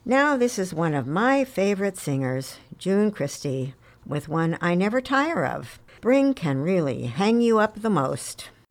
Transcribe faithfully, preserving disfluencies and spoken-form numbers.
Now this is one of my favorite singers, June Christy, with one I never tire of. Spring can really hang you up the most.